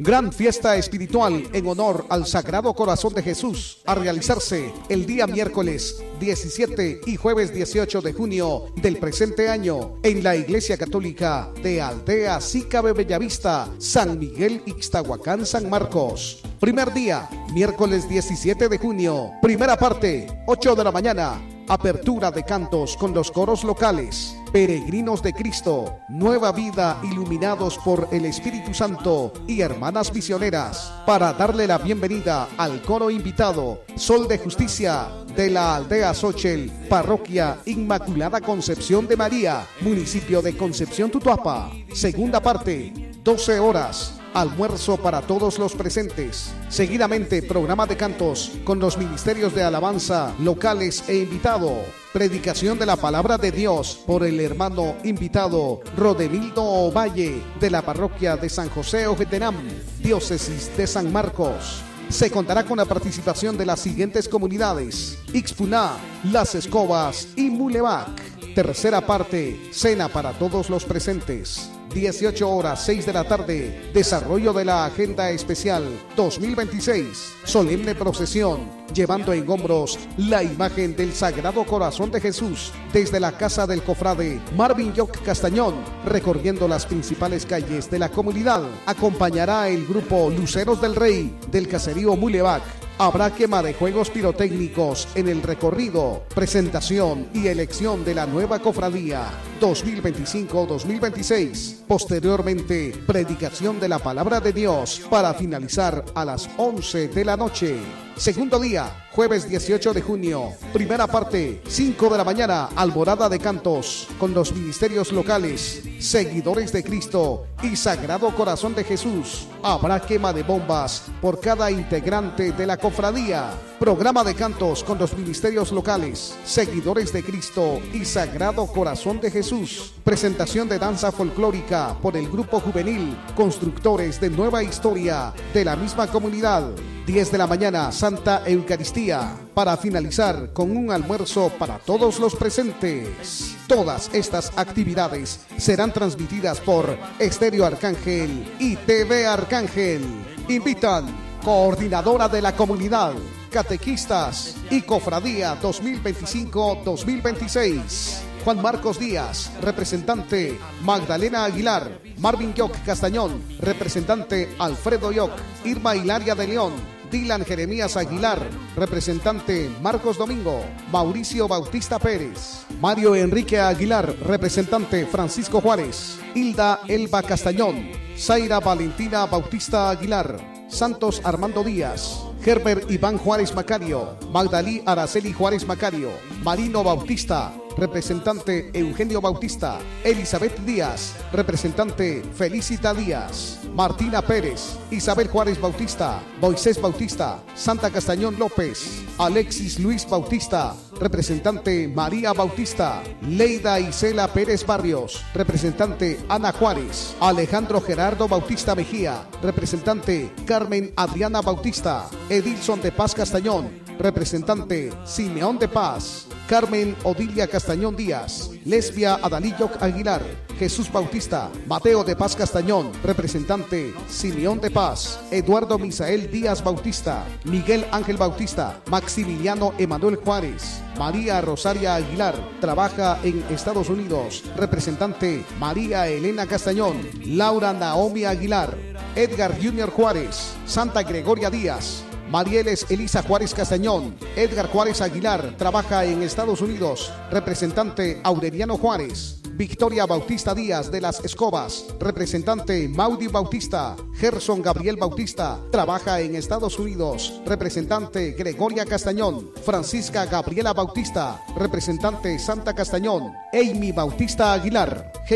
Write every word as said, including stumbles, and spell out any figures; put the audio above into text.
Gran fiesta espiritual en honor al Sagrado Corazón de Jesús, a realizarse el día miércoles diecisiete y jueves dieciocho de junio del presente año en la Iglesia Católica de Aldea Sícabe Bellavista, San Miguel Ixtahuacán, San Marcos. Primer día, miércoles diecisiete de junio. Primera parte, ocho de la mañana. Apertura de cantos con los coros locales. Peregrinos de Cristo, Nueva Vida, iluminados por el Espíritu Santo y hermanas misioneras, para darle la bienvenida al coro invitado Sol de Justicia de la Aldea Xochel, Parroquia Inmaculada Concepción de María, municipio de Concepción Tutuapa. Segunda parte, doce horas. Almuerzo para todos los presentes. Seguidamente, programa de cantos con los ministerios de alabanza locales e invitado. Predicación de la palabra de Dios por el hermano invitado Rodemildo Ovalle de la parroquia de San José Ojetenam, diócesis de San Marcos. Se contará con la participación de las siguientes comunidades: Ixpuná, Las Escobas y Mulevac. Tercera parte, cena para todos los presentes. dieciocho horas, seis de la tarde, desarrollo de la Agenda Especial dos mil veintiséis, solemne procesión, llevando en hombros la imagen del Sagrado Corazón de Jesús, desde la casa del cofrade Marvin Yoc Castañón, recorriendo las principales calles de la comunidad. Acompañará el grupo Luceros del Rey del caserío Mulevac. Habrá quema de juegos pirotécnicos en el recorrido, presentación y elección de la nueva cofradía dos mil veinticinco dos mil veintiséis. Posteriormente, predicación de la palabra de Dios para finalizar a las once de la noche. Segundo día, jueves dieciocho de junio. Primera parte, cinco de la mañana, alborada de cantos con los ministerios locales, Seguidores de Cristo y Sagrado Corazón de Jesús. Habrá quema de bombas por cada integrante de la cofradía. Programa de cantos con los ministerios locales, Seguidores de Cristo y Sagrado Corazón de Jesús. Presentación de danza folclórica por el grupo juvenil Constructores de Nueva Historia de la misma comunidad. diez de la mañana, Santa Eucaristía, para finalizar con un almuerzo para todos los presentes. Todas estas actividades serán transmitidas por Estéreo Arcángel y T V Arcángel. Invitan Coordinadora de la Comunidad, Catequistas y Cofradía dos mil veinticinco dos mil veintiséis. Juan Marcos Díaz, representante Magdalena Aguilar. Marvin Yoc Castañón, representante Alfredo Yoc. Irma Hilaria de León. Dylan Jeremías Aguilar, representante Marcos Domingo. Mauricio Bautista Pérez. Mario Enrique Aguilar, representante Francisco Juárez. Hilda Elba Castañón. Zaira Valentina Bautista Aguilar. Santos Armando Díaz. Herbert Iván Juárez Macario. Magdalí Araceli Juárez Macario. Marino Bautista, representante Eugenio Bautista. Elizabeth Díaz, representante Felicita Díaz. Martina Pérez, Isabel Juárez Bautista, Moisés Bautista, Santa Castañón López. Alexis Luis Bautista, representante María Bautista. Leida Isela Pérez Barrios, representante Ana Juárez. Alejandro Gerardo Bautista Mejía, representante Carmen Adriana Bautista. Edilson de Paz Castañón, representante Simeón de Paz. Carmen Odilia Castañón Díaz. Lesbia Adalí Yoc Aguilar. Jesús Bautista. Mateo de Paz Castañón, representante Simeón de Paz. Eduardo Misael Díaz Bautista. Miguel Ángel Bautista. Maximiliano Emanuel Juárez. María Rosaria Aguilar, trabaja en Estados Unidos, representante María Elena Castañón. Laura Naomi Aguilar. Edgar Junior Juárez. Santa Gregoria Díaz. Marieles Elisa Juárez Castañón. Edgar Juárez Aguilar, trabaja en Estados Unidos, representante Aureliano Juárez. Victoria Bautista Díaz de Las Escobas, representante Maudi Bautista. Gerson Gabriel Bautista, trabaja en Estados Unidos, representante Gregoria Castañón. Francisca Gabriela Bautista, representante Santa Castañón. Amy Bautista Aguilar.